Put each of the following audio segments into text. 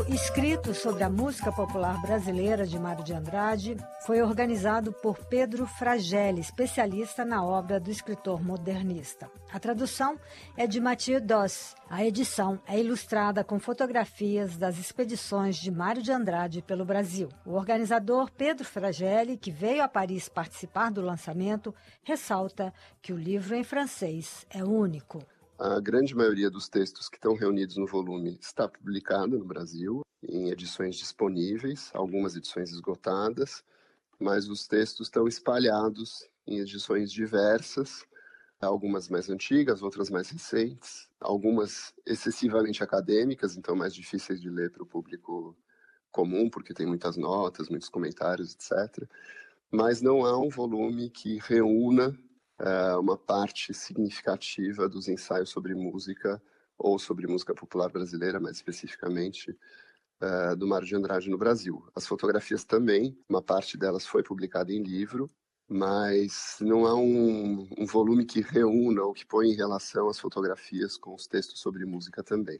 Escrito sobre a música popular brasileira de Mário de Andrade foi organizado por Pedro Fragelli, especialista na obra do escritor modernista. A tradução é de Mathieu Doss. A edição é ilustrada com fotografias das expedições de Mário de Andrade pelo Brasil. O organizador Pedro Fragelli, que veio a Paris participar do lançamento, ressalta que o livro em francês é único. A grande maioria dos textos que estão reunidos no volume está publicado no Brasil, em edições disponíveis, algumas edições esgotadas, mas os textos estão espalhados em edições diversas, algumas mais antigas, outras mais recentes, algumas excessivamente acadêmicas, então mais difíceis de ler para o público comum, porque tem muitas notas, muitos comentários, etc. Mas não há um volume que reúna uma parte significativa dos ensaios sobre música, ou sobre música popular brasileira, mais especificamente, do Mário de Andrade no Brasil. As fotografias também, uma parte delas foi publicada em livro, mas não há um volume que reúna ou que põe em relação as fotografias com os textos sobre música também.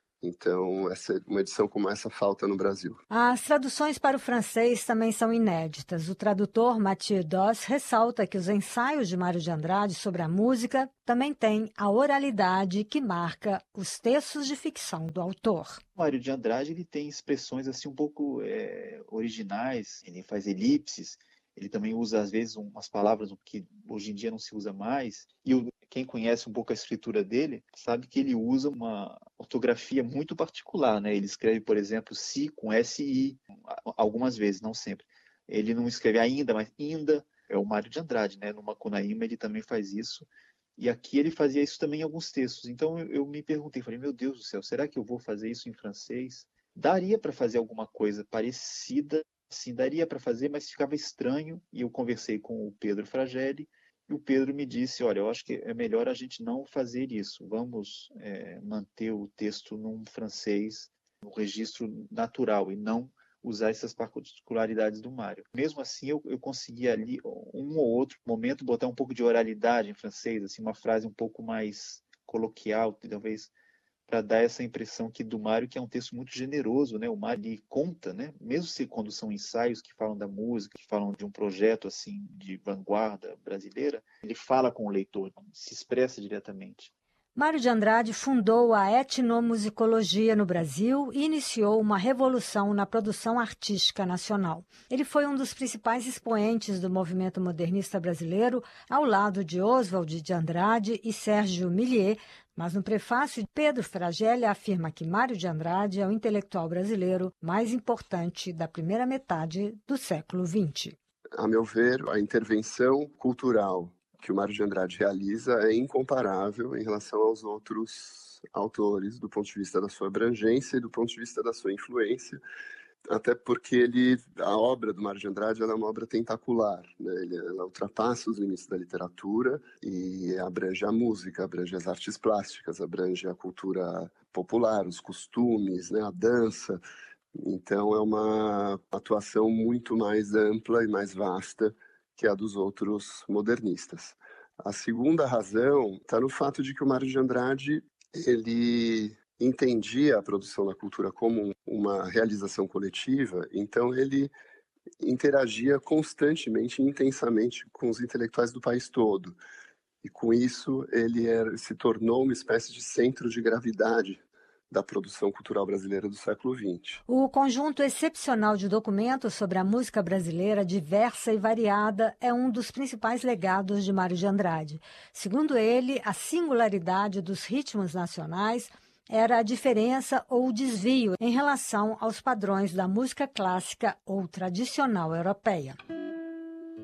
Então, uma edição como essa falta no Brasil. As traduções para o francês também são inéditas. O tradutor Mathieu Doss ressalta que os ensaios de Mário de Andrade sobre a música também têm a oralidade que marca os textos de ficção do autor. Mário de Andrade ele tem expressões assim um pouco originais, ele faz elipses, ele também usa às vezes umas palavras que hoje em dia não se usa mais, e quem conhece um pouco a escritura dele sabe que ele usa uma ortografia muito particular, né? Ele escreve, por exemplo, si com SI, algumas vezes, não sempre. Ele não escreve ainda, mas ainda é o Mário de Andrade, né? No Macunaíma ele também faz isso, e aqui ele fazia isso também em alguns textos. Então eu me perguntei, falei, meu Deus do céu, será que eu vou fazer isso em francês? Daria para fazer alguma coisa parecida, sim, daria para fazer, mas ficava estranho, e eu conversei com o Pedro Fragelli, e o Pedro me disse, olha, eu acho que é melhor a gente não fazer isso, vamos manter o texto num francês, no registro natural, e não usar essas particularidades do Mário. Mesmo assim, eu consegui ali, um ou outro momento, botar um pouco de oralidade em francês, assim, uma frase um pouco mais coloquial, talvez, para dar essa impressão que do Mário, que é um texto muito generoso, né? O Mário ele conta, né? Mesmo se quando são ensaios que falam da música, que falam de um projeto assim de vanguarda brasileira, ele fala com o leitor, se expressa diretamente. Mário de Andrade fundou a etnomusicologia no Brasil e iniciou uma revolução na produção artística nacional. Ele foi um dos principais expoentes do movimento modernista brasileiro, ao lado de Oswald de Andrade e Sérgio Milliet, mas no prefácio, Pedro Fragelli afirma que Mário de Andrade é o intelectual brasileiro mais importante da primeira metade do século XX. A meu ver, a intervenção cultural que o Mário de Andrade realiza é incomparável em relação aos outros autores, do ponto de vista da sua abrangência e do ponto de vista da sua influência, até porque a obra do Mário de Andrade é uma obra tentacular, né? Ela ultrapassa os limites da literatura e abrange a música, abrange as artes plásticas, abrange a cultura popular, os costumes, né? A dança. Então é uma atuação muito mais ampla e mais vasta que a dos outros modernistas. A segunda razão está no fato de que o Mário de Andrade ele entendia a produção da cultura como uma realização coletiva, então ele interagia constantemente e intensamente com os intelectuais do país todo. E com isso ele se tornou uma espécie de centro de gravidade da produção cultural brasileira do século XX. O conjunto excepcional de documentos sobre a música brasileira, diversa e variada, é um dos principais legados de Mário de Andrade. Segundo ele, a singularidade dos ritmos nacionais era a diferença ou o desvio em relação aos padrões da música clássica ou tradicional europeia.